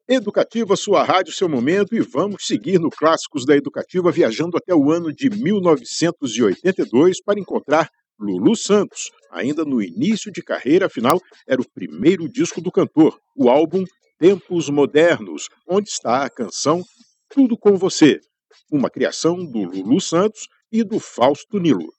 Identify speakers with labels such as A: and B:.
A: Educativa, sua rádio, seu momento, e vamos seguir no Clássicos da Educativa, viajando até o ano de 1982 para encontrar Lulu Santos, ainda no início de carreira, afinal, era o primeiro disco do cantor, o álbum Tempos Modernos, onde está a canção Tudo com Você, uma criação do Lulu Santos e do Fausto Nilo.